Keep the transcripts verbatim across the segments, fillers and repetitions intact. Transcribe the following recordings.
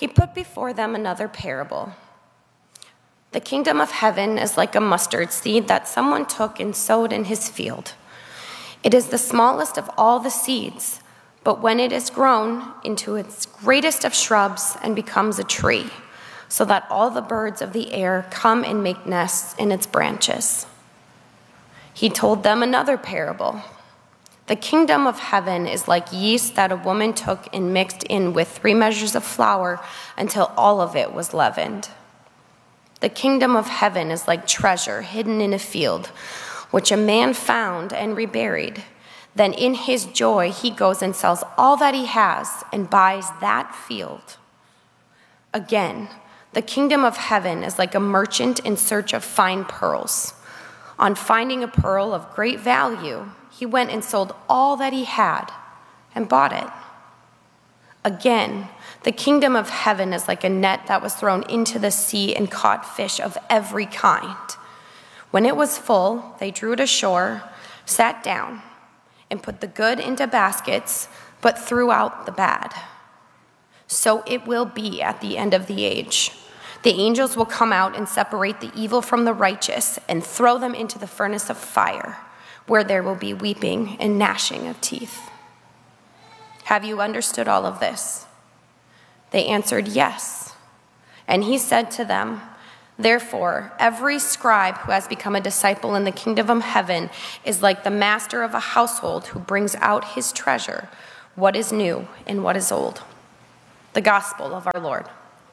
he put before them another parable. The kingdom of heaven is like a mustard seed that someone took and sowed in his field. It is the smallest of all the seeds, but when it is grown into its greatest of shrubs and becomes a tree, so that all the birds of the air come and make nests in its branches. He told them another parable. The kingdom of heaven is like yeast that a woman took and mixed in with three measures of flour until all of it was leavened. The kingdom of heaven is like treasure hidden in a field, which a man found and reburied. Then in his joy he goes and sells all that he has and buys that field. Again, the kingdom of heaven is like a merchant in search of fine pearls. On finding a pearl of great value, he went and sold all that he had and bought it. Again, the kingdom of heaven is like a net that was thrown into the sea and caught fish of every kind. When it was full, they drew it ashore, sat down, and put the good into baskets, but threw out the bad. So it will be at the end of the age. The angels will come out and separate the evil from the righteous and throw them into the furnace of fire, where there will be weeping and gnashing of teeth. Have you understood all of this? They answered, yes. And he said to them, therefore, every scribe who has become a disciple in the kingdom of heaven is like the master of a household who brings out his treasure, what is new and what is old. The gospel of our Lord.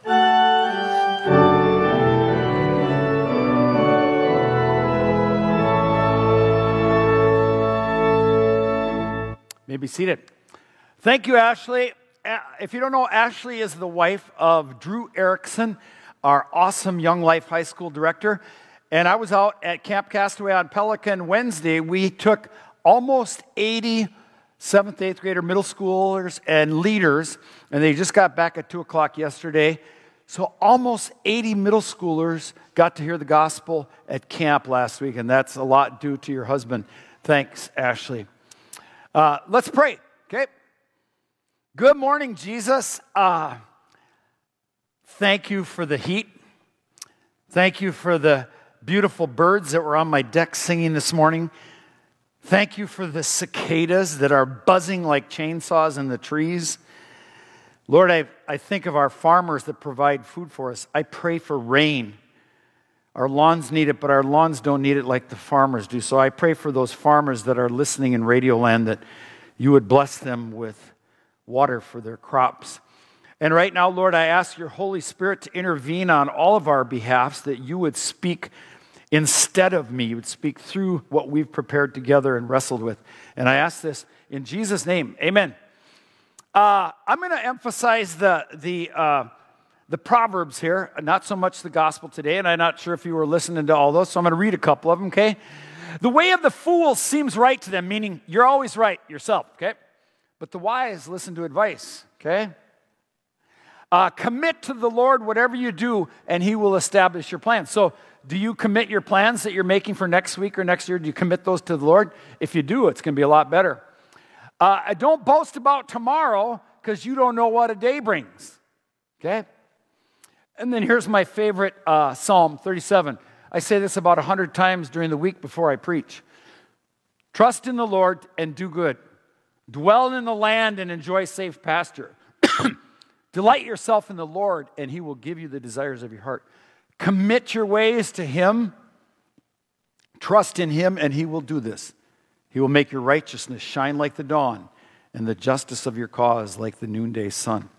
You may be seated. Thank you, Ashley. If you don't know, Ashley is the wife of Drew Erickson, our awesome Young Life High School director. And I was out at Camp Castaway on Pelican Wednesday. We took almost eighty seventh, eighth grader middle schoolers and leaders, and they just got back at two o'clock yesterday. So almost eighty middle schoolers got to hear the gospel at camp last week, and that's a lot due to your husband. Thanks, Ashley. Uh, let's pray, okay? Good morning, Jesus. Uh, thank you for the heat. Thank you for the beautiful birds that were on my deck singing this morning. Thank you for the cicadas that are buzzing like chainsaws in the trees. Lord, I, I think of our farmers that provide food for us. I pray for rain. Our lawns need it, but our lawns don't need it like the farmers do. So I pray for those farmers that are listening in Radio Land that you would bless them with water for their crops. And right now, Lord, I ask your Holy Spirit to intervene on all of our behalfs, that you would speak instead of me. You would speak through what we've prepared together and wrestled with. And I ask this in Jesus' name. Amen. Uh, I'm going to emphasize the the uh, the Proverbs here, not so much the gospel today, and I'm not sure if you were listening to all those, so I'm going to read a couple of them, okay? The way of the fool seems right to them, meaning you're always right yourself, okay? But the wise listen to advice, okay? Uh, commit to the Lord whatever you do, and he will establish your plans. So do you commit your plans that you're making for next week or next year? Do you commit those to the Lord? If you do, it's going to be a lot better. Uh, don't boast about tomorrow, because you don't know what a day brings, okay? And then here's my favorite uh, Psalm thirty-seven. I say this about one hundred times during the week before I preach. Trust in the Lord and do good. Dwell in the land and enjoy safe pasture. Delight yourself in the Lord, and he will give you the desires of your heart. Commit your ways to him. Trust in him, and he will do this. He will make your righteousness shine like the dawn, and the justice of your cause like the noonday sun.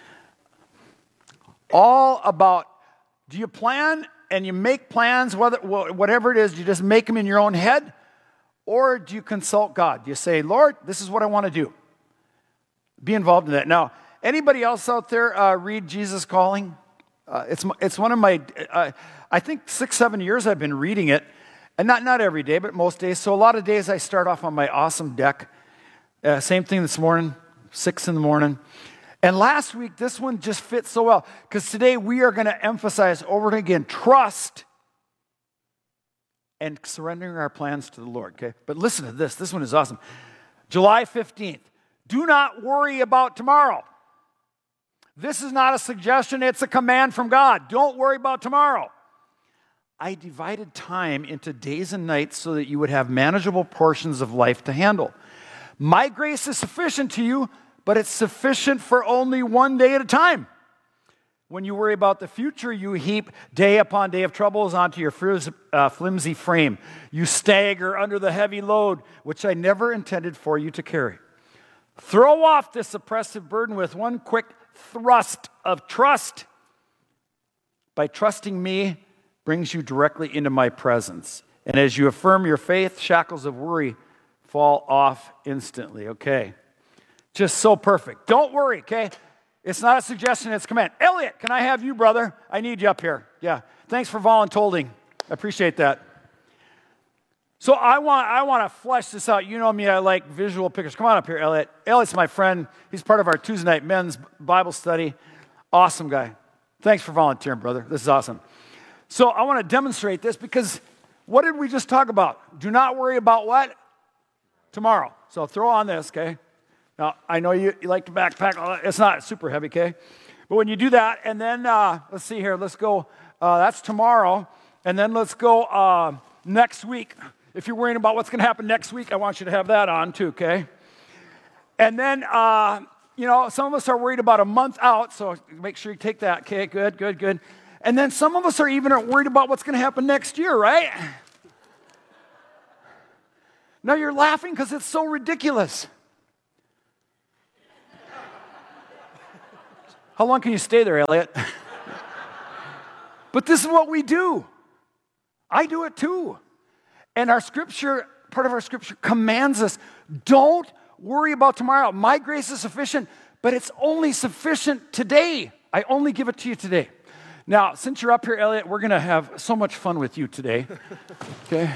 All about, do you plan and you make plans, whether, whatever it is, do you just make them in your own head? Or do you consult God? Do you say, Lord, this is what I want to do? Be involved in that. Now, anybody else out there uh, read Jesus Calling? Uh, it's it's one of my, uh, I think six, seven years I've been reading it. And not, not every day, but most days. So a lot of days I start off on my awesome deck. Uh, same thing this morning, six in the morning. And last week, this one just fits so well. Because today we are going to emphasize over and again, trust and surrendering our plans to the Lord, okay? But listen to this. This one is awesome. July fifteenth. Do not worry about tomorrow. This is not a suggestion, it's a command from God. Don't worry about tomorrow. I divided time into days and nights so that you would have manageable portions of life to handle. My grace is sufficient to you, but it's sufficient for only one day at a time. When you worry about the future, you heap day upon day of troubles onto your uh, flimsy frame. You stagger under the heavy load, which I never intended for you to carry. Throw off this oppressive burden with one quick thrust of trust. By trusting me, brings you directly into my presence. And as you affirm your faith, shackles of worry fall off instantly. Okay. Just so perfect. Don't worry, okay? It's not a suggestion, it's a command. Elliot, can I have you, brother? I need you up here. Yeah. Thanks for voluntolding. I appreciate that. So I want I want to flesh this out. You know me, I like visual pictures. Come on up here, Elliot. Elliot's my friend. He's part of our Tuesday night men's Bible study. Awesome guy. Thanks for volunteering, brother. This is awesome. So I want to demonstrate this because what did we just talk about? Do not worry about what? Tomorrow. So throw on this, okay? Now, I know you, you like to backpack. It's not super heavy, okay? But when you do that, and then, uh, let's see here. Let's go. Uh, that's tomorrow. And then let's go uh, next week. If you're worrying about what's going to happen next week, I want you to have that on too, okay? And then, uh, you know, some of us are worried about a month out, so make sure you take that, okay? Good, good, good. And then some of us are even worried about what's going to happen next year, right? Now you're laughing because it's so ridiculous. How long can you stay there, Elliot? But this is what we do. I do it too. And our scripture, part of our scripture commands us, don't worry about tomorrow. My grace is sufficient, but it's only sufficient today. I only give it to you today. Now, since you're up here, Elliot, we're going to have so much fun with you today. Okay?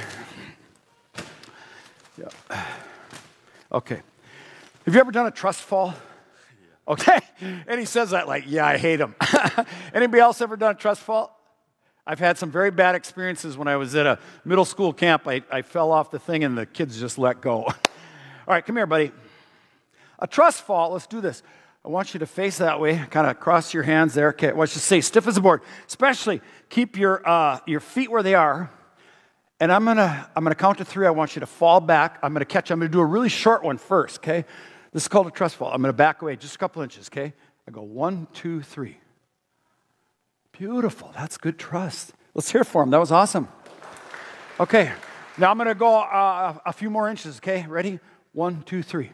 Yeah. Okay. Have you ever done a trust fall? Okay. And he says that like, yeah, I hate him. Anybody else ever done a trust fall? I've had some very bad experiences when I was at a middle school camp. I, I fell off the thing and the kids just let go. All right, come here, buddy. A trust fall, let's do this. I want you to face that way, kind of cross your hands there. Okay, I want you to stay stiff as a board. Especially keep your uh, your feet where they are. And I'm gonna I'm gonna count to three. I want you to fall back. I'm gonna catch. I'm gonna do a really short one first. Okay, this is called a trust fall. I'm gonna back away just a couple inches. Okay, I go one, two, three. Beautiful. That's good trust. Let's hear it for him. That was awesome. Okay, now I'm gonna go uh, a few more inches. Okay, ready? One, two, three.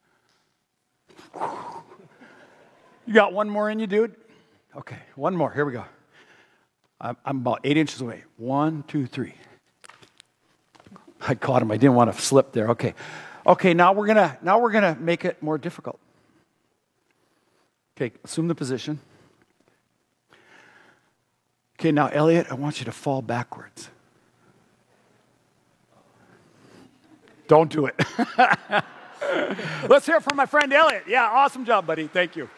You got one more in you, dude? Okay, one more. Here we go. I'm, I'm about eight inches away. One, two, three. I caught him. I didn't want to slip there. Okay. Okay, now we're gonna now we're gonna make it more difficult. Okay, assume the position. Okay, now Elliot, I want you to fall backwards. Don't do it. Let's hear it from my friend Elliot. Yeah, awesome job, buddy. Thank you.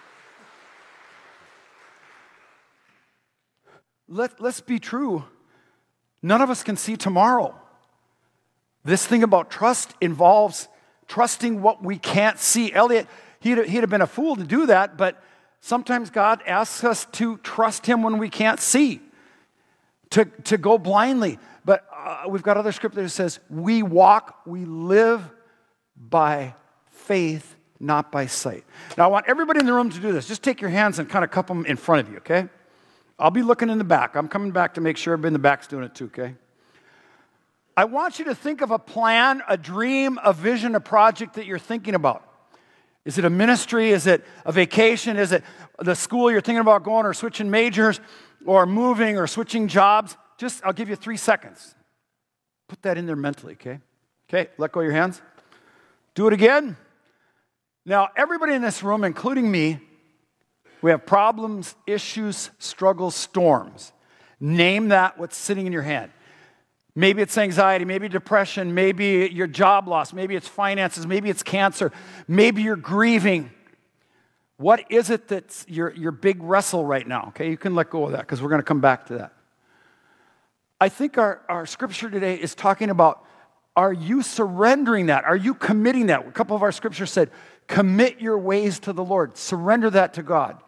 Let, let's be true. None of us can see tomorrow. This thing about trust involves trusting what we can't see. Elliot, he'd, he'd have been a fool to do that, but sometimes God asks us to trust him when we can't see, to, to go blindly. But uh, we've got other scripture that says, we walk, we live by faith, not by sight. Now, I want everybody in the room to do this. Just take your hands and kind of cup them in front of you, okay? I'll be looking in the back. I'm coming back to make sure everybody in the back's doing it too, okay? I want you to think of a plan, a dream, a vision, a project that you're thinking about. Is it a ministry? Is it a vacation? Is it the school you're thinking about going or switching majors or moving or switching jobs? Just, I'll give you three seconds. Put that in there mentally, okay? Okay, let go of your hands. Do it again. Now, everybody in this room, including me, we have problems, issues, struggles, storms. Name that what's sitting in your hand. Maybe it's anxiety, maybe depression, maybe your job loss, maybe it's finances, maybe it's cancer, maybe you're grieving. What is it that's your, your big wrestle right now? Okay, you can let go of that because we're going to come back to that. I think our, our scripture today is talking about, are you surrendering that? Are you committing that? A couple of our scriptures said, commit your ways to the Lord. Surrender that to God.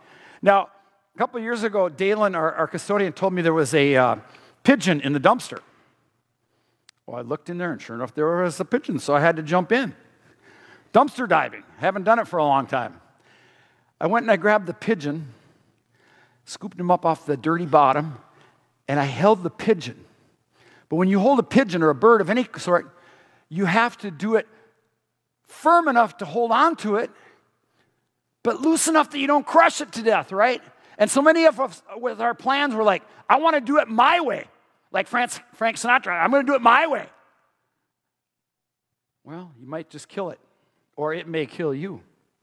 Now, a couple of years ago, Dalen, our, our custodian, told me there was a uh, pigeon in the dumpster. Well, I looked in there, and sure enough, there was a pigeon, so I had to jump in. Dumpster diving. Haven't done it for a long time. I went and I grabbed the pigeon, scooped him up off the dirty bottom, and I held the pigeon. But when you hold a pigeon or a bird of any sort, you have to do it firm enough to hold on to it, but loose enough that you don't crush it to death, right? And so many of us with our plans were like, I want to do it my way. Like Frank Sinatra, I'm going to do it my way. Well, you might just kill it, or it may kill you.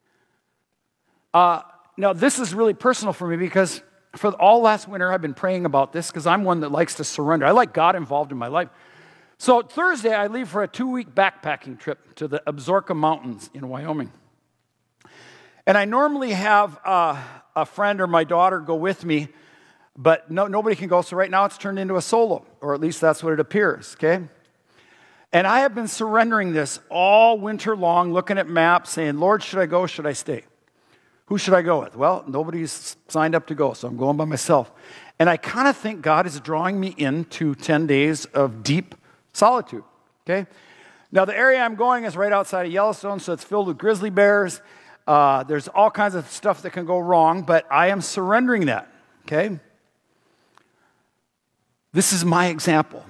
Uh, now, this is really personal for me because for all last winter, I've been praying about this because I'm one that likes to surrender. I like God involved in my life. So Thursday, I leave for a two-week backpacking trip to the Absaroka Mountains in Wyoming. And I normally have uh, a friend or my daughter go with me, but no, nobody can go. So right now, it's turned into a solo, or at least that's what it appears, okay? And I have been surrendering this all winter long, looking at maps, saying, Lord, should I go, should I stay? Who should I go with? Well, nobody's signed up to go, so I'm going by myself. And I kind of think God is drawing me into ten days of deep solitude, okay? Now, the area I'm going is right outside of Yellowstone, so it's filled with grizzly bears. Uh, there's all kinds of stuff that can go wrong, but I am surrendering that, okay? This is my example.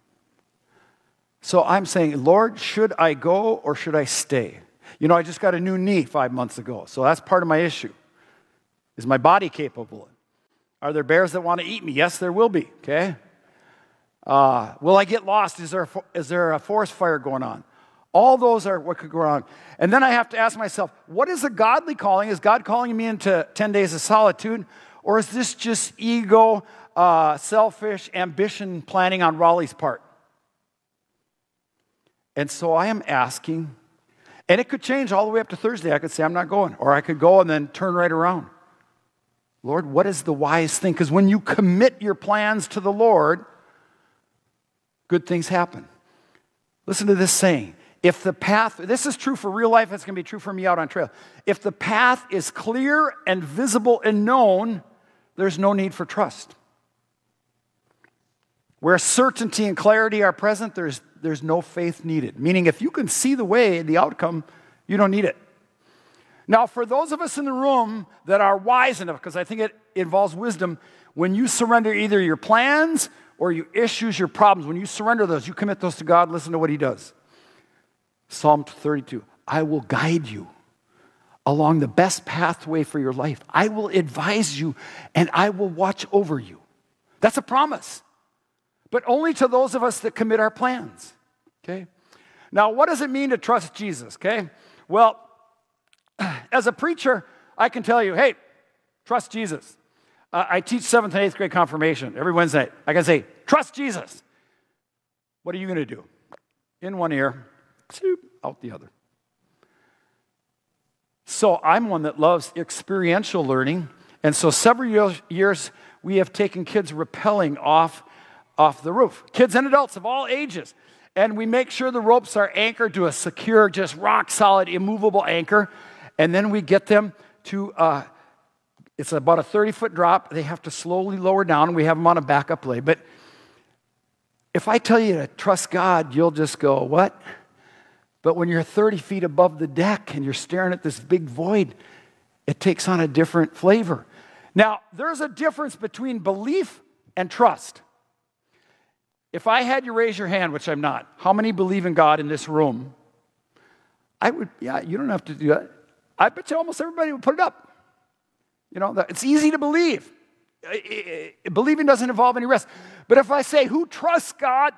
So I'm saying, Lord, should I go or should I stay? You know, I just got a new knee five months ago, so that's part of my issue. Is my body capable? Are there bears that want to eat me? Yes, there will be, okay? Uh, will I get lost? Is there, a, is there a forest fire going on? All those are what could go wrong. And then I have to ask myself, what is a godly calling? Is God calling me into ten days of solitude? Or is this just ego, uh, selfish ambition planning on Raleigh's part? And so I am asking, and it could change all the way up to Thursday. I could say, I'm not going. Or I could go and then turn right around. Lord, what is the wise thing? Because when you commit your plans to the Lord, good things happen. Listen to this saying. If the path, this is true for real life, it's going to be true for me out on trail. If the path is clear and visible and known, there's no need for trust. Where certainty and clarity are present, there's, there's no faith needed. Meaning if you can see the way, the outcome, you don't need it. Now, for those of us in the room that are wise enough, because I think it involves wisdom, when you surrender either your plans or your issues, your problems, when you surrender those, you commit those to God, listen to what he does. Psalm thirty-two, I will guide you along the best pathway for your life. I will advise you and I will watch over you. That's a promise. But only to those of us that commit our plans, okay? Now, what does it mean to trust Jesus, okay? Well, as a preacher, I can tell you, hey, trust Jesus. Uh, I teach seventh and eighth grade confirmation every Wednesday. I can say, trust Jesus. What are you going to do? In one ear, out the other. So I'm one that loves experiential learning. And so several years, we have taken kids rappelling off, off the roof. Kids and adults of all ages. And we make sure the ropes are anchored to a secure, just rock-solid, immovable anchor. And then we get them to, uh, it's about a thirty-foot drop. They have to slowly lower down. We have them on a backup lay. But if I tell you to trust God, you'll just go, what? But when you're thirty feet above the deck and you're staring at this big void, it takes on a different flavor. Now, there's a difference between belief and trust. If I had you raise your hand, which I'm not, how many believe in God in this room? I would, yeah, you don't have to do that. I bet you almost everybody would put it up. You know, it's easy to believe. Believing doesn't involve any risk. But if I say, who trusts God?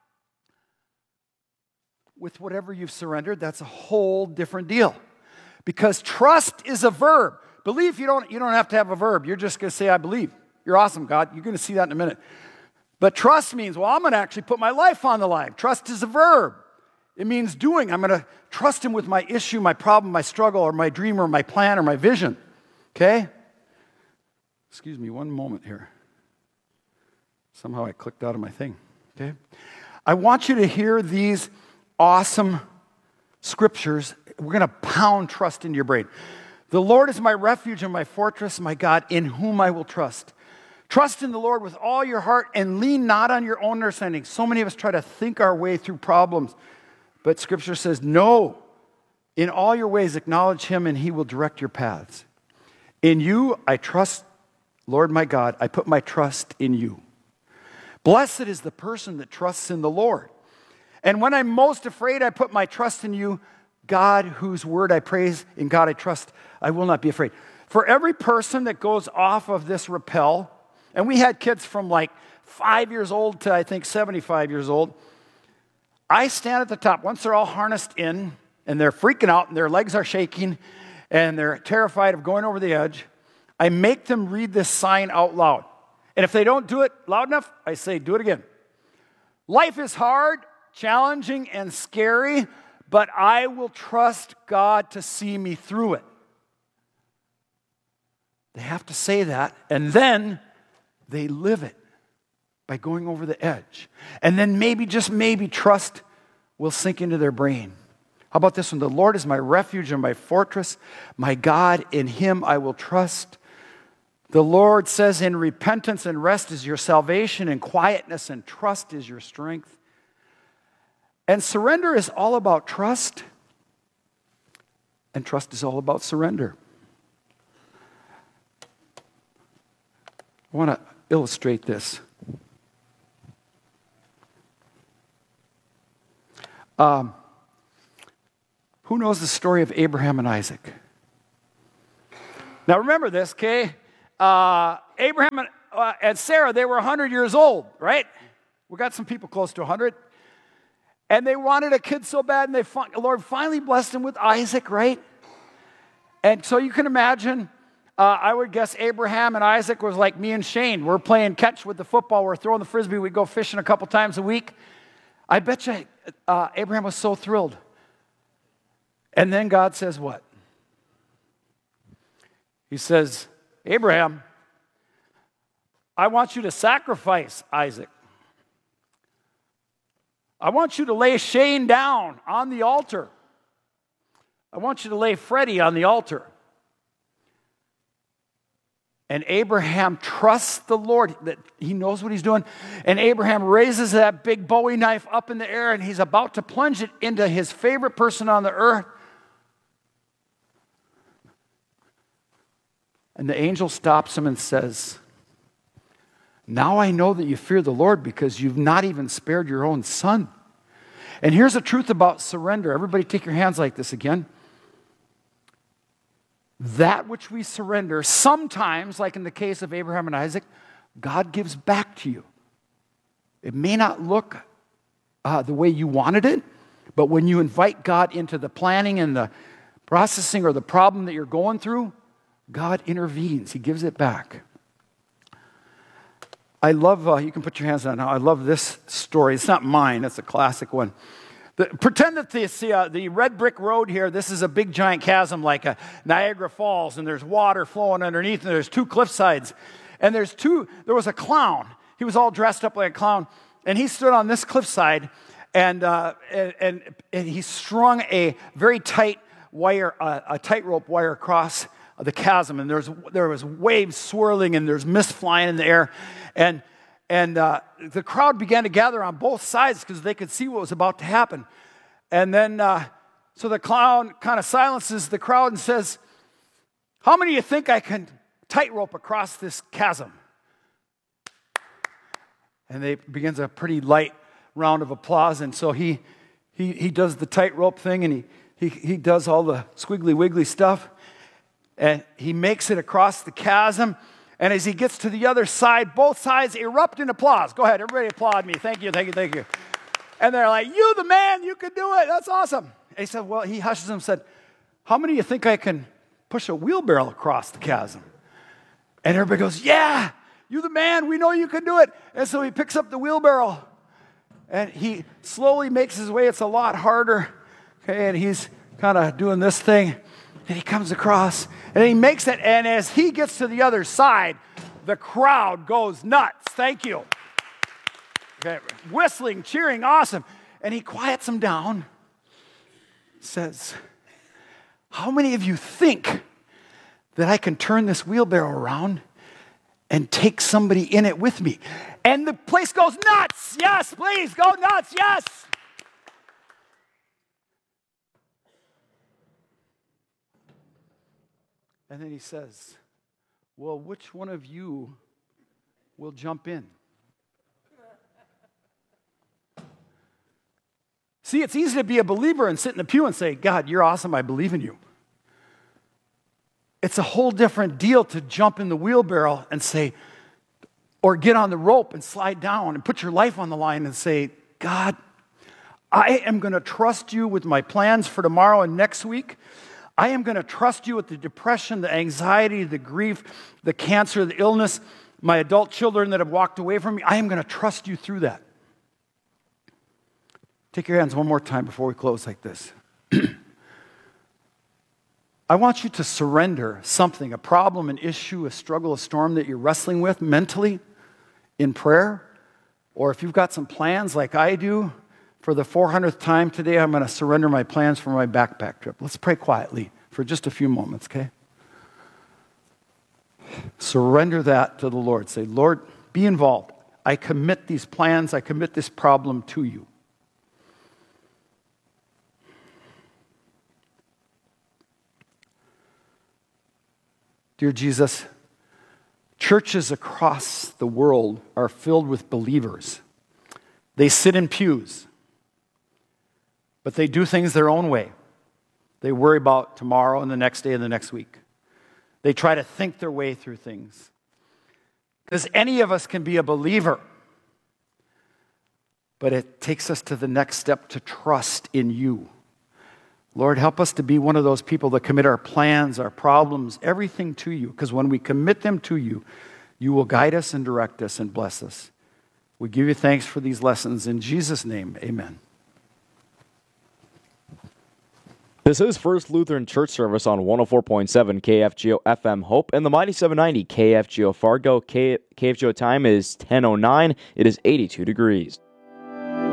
With whatever you've surrendered, that's a whole different deal. Because trust is a verb. Belief, you don't, you don't have to have a verb. You're just going to say, I believe. You're awesome, God. You're going to see that in a minute. But trust means, well, I'm going to actually put my life on the line. Trust is a verb. It means doing. I'm going to trust him with my issue, my problem, my struggle, or my dream, or my plan, or my vision. Okay? Excuse me one moment here. Somehow I clicked out of my thing. Okay? I want you to hear these awesome scriptures. We're going to pound trust into your brain. The Lord is my refuge and my fortress, my God, in whom I will trust. Trust in the Lord with all your heart and lean not on your own understanding. So many of us try to think our way through problems, but Scripture says, no, in all your ways acknowledge him and he will direct your paths. In you I trust, Lord my God, I put my trust in you. Blessed is the person that trusts in the Lord. And when I'm most afraid, I put my trust in you, God, whose word I praise, in God I trust, I will not be afraid. For every person that goes off of this rappel, and we had kids from like five years old to I think seventy-five years old, I stand at the top. Once they're all harnessed in, and they're freaking out, and their legs are shaking, and they're terrified of going over the edge, I make them read this sign out loud. And if they don't do it loud enough, I say, do it again. Life is hard, challenging, and scary, but I will trust God to see me through it. They have to say that, and then they live it by going over the edge. And then maybe, just maybe, trust will sink into their brain. How about this one? The Lord is my refuge and my fortress, my God, in him I will trust. The Lord says, in repentance and rest is your salvation, and quietness and trust is your strength. And surrender is all about trust, and trust is all about surrender. I want to illustrate this. Um, who knows the story of Abraham and Isaac? Now remember this, okay? Uh, Abraham and, uh, and Sarah, they were one hundred years old, right? We got some people close to one hundred. And they wanted a kid so bad, and they fi- the Lord finally blessed them with Isaac, right? And so you can imagine, uh, I would guess Abraham and Isaac was like me and Shane. We're playing catch with the football. We're throwing the frisbee. We go fishing a couple times a week. I bet you uh, Abraham was so thrilled. And then God says what? He says, Abraham, I want you to sacrifice Isaac. I want you to lay Shane down on the altar. I want you to lay Freddie on the altar. And Abraham trusts the Lord, that he knows what he's doing. And Abraham raises that big Bowie knife up in the air, and he's about to plunge it into his favorite person on the earth. And the angel stops him and says, now I know that you fear the Lord because you've not even spared your own son. And here's the truth about surrender. Everybody take your hands like this again. That which we surrender, sometimes, like in the case of Abraham and Isaac, God gives back to you. It may not look uh, the way you wanted it, but when you invite God into the planning and the processing or the problem that you're going through, God intervenes. He gives it back. I love, uh, you can put your hands on it now. I love this story. It's not mine. It's a classic one. The, pretend that the, uh, the red brick road here, this is a big giant chasm like a Niagara Falls, and there's water flowing underneath, and there's two cliff sides. And there's two, there was a clown. He was all dressed up like a clown, and he stood on this cliffside, and, uh, and, and, and he strung a very tight wire, uh, a tightrope wire across the chasm, and there's there was waves swirling, and there's mist flying in the air, and and uh, the crowd began to gather on both sides because they could see what was about to happen. And then, uh, so the clown kind of silences the crowd and says, "How many of you think I can tightrope across this chasm?" And they begins a pretty light round of applause, and so he he he does the tightrope thing, and he he he does all the squiggly wiggly stuff. And he makes it across the chasm. And as he gets to the other side, both sides erupt in applause. Go ahead, everybody applaud me. Thank you, thank you, thank you. And they're like, you the man, you can do it. That's awesome. And he said, well, he hushes them and said, how many of you think I can push a wheelbarrow across the chasm? And everybody goes, yeah, you the man, we know you can do it. And so he picks up the wheelbarrow. And he slowly makes his way. It's a lot harder. Okay, and he's kind of doing this thing. And he comes across, and he makes it, and as he gets to the other side, the crowd goes nuts. Thank you. Okay, whistling, cheering, awesome. And he quiets them down, says, how many of you think that I can turn this wheelbarrow around and take somebody in it with me. And the place goes nuts. Yes, please, go nuts, yes. And then he says, well, which one of you will jump in? See, it's easy to be a believer and sit in the pew and say, God, you're awesome, I believe in you. It's a whole different deal to jump in the wheelbarrow and say, or get on the rope and slide down and put your life on the line and say, God, I am going to trust you with my plans for tomorrow and next week. I am going to trust you with the depression, the anxiety, the grief, the cancer, the illness, my adult children that have walked away from me. I am going to trust you through that. Take your hands one more time before we close like this. I want you to surrender something, a problem, an issue, a struggle, a storm that you're wrestling with mentally in prayer. Or if you've got some plans like I do, for the four hundredth time today, I'm going to surrender my plans for my backpack trip. Let's pray quietly for just a few moments, okay? Surrender that to the Lord. Say, Lord, be involved. I commit these plans, I commit this problem to you. Dear Jesus, churches across the world are filled with believers. They sit in pews, but they do things their own way. They worry about tomorrow and the next day and the next week. They try to think their way through things. Because any of us can be a believer, but it takes us to the next step to trust in you. Lord, help us to be one of those people that commit our plans, our problems, everything to you. Because when we commit them to you, you will guide us and direct us and bless us. We give you thanks for these lessons. In Jesus' name, amen. This is First Lutheran Church Service on one oh four point seven K F G O F M Hope and the Mighty seven ninety K F G O Fargo. K- KFGO time is ten oh nine. It is eighty-two degrees.